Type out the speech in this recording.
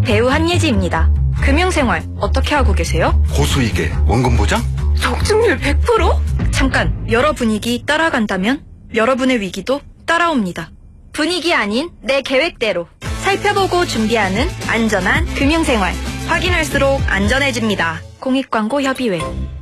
배우 한예지입니다. 금융생활 어떻게 하고 계세요? 고수이계 원금 보장? 적중률 100%? 잠깐, 여러 분위기 따라간다면 여러분의 위기도 따라옵니다. 분위기 아닌 내 계획대로 살펴보고 준비하는 안전한 금융생활. 확인할수록 안전해집니다. 공익광고 협의회.